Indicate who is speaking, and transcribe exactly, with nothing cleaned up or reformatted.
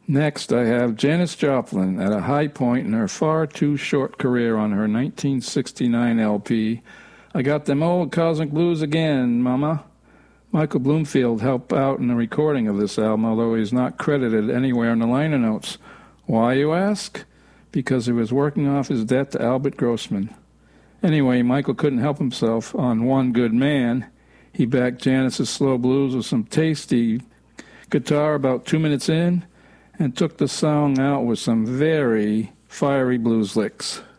Speaker 1: Next, I have Janis Joplin at a high point in her far too short career on her nineteen sixty-nine L P, I Got Them Old Cosmic Blues Again, Mama. Michael Bloomfield helped out in the recording of this album, although he's not credited anywhere in the liner notes. Why, you ask? Because he was working off his debt to Albert Grossman. Anyway, Michael couldn't help himself on One Good Man. He backed Janis's slow blues with some tasty guitar about two minutes in, and took the song out with some very fiery blues licks.